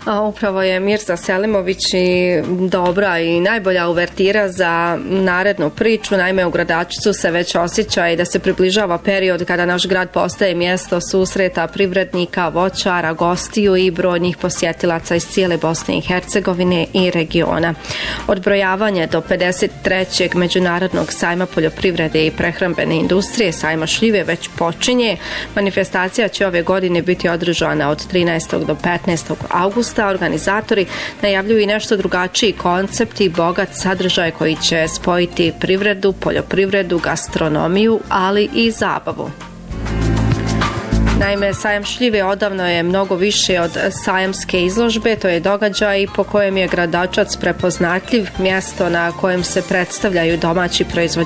Upravo je Mirza Selimović i dobra i najbolja uvertira za narednu priču. Naime, u Gradačcu se već osjeća i da se približava period kada naš grad postaje mjesto susreta privrednika, voćara, gostiju i brojnih posjetilaca iz cijele Bosne i Hercegovine i regiona. Odbrojavanje do 53. Međunarodnog sajma poljoprivrede i prehrambene industrije, sajma šljive, već počinje. Manifestacija će ove godine biti održana od 13. do 15. augusta. Organizatori najavljuju i nešto drugačiji koncept i bogat sadržaj koji će spojiti privredu, poljoprivredu, gastronomiju, ali i zabavu. Naime, sajam šljive odavno je mnogo više od sajamske izložbe, to je događaj po kojem je Gradačac prepoznatljiv, mjesto na kojem se predstavljaju domaći proizvođači